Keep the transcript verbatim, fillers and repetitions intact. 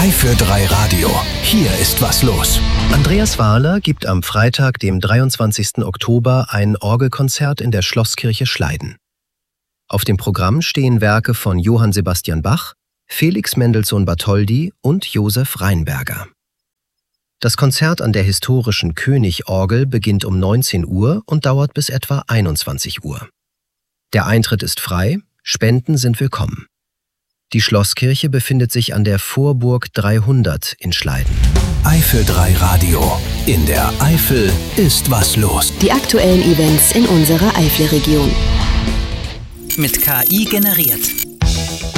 Eifel drei Radio. Hier ist was los. Andreas Wahler gibt am Freitag, dem dreiundzwanzigsten Oktober, ein Orgelkonzert in der Schlosskirche Schleiden. Auf dem Programm stehen Werke von Johann Sebastian Bach, Felix Mendelssohn Bartholdy und Josef Rheinberger. Das Konzert an der historischen König-Orgel beginnt um neunzehn Uhr und dauert bis etwa einundzwanzig Uhr. Der Eintritt ist frei, Spenden sind willkommen. Die Schlosskirche befindet sich an der Vorburg dreihundert in Schleiden. Eifel drei Radio. In der Eifel ist was los. Die aktuellen Events in unserer Eifelregion. Mit K I generiert.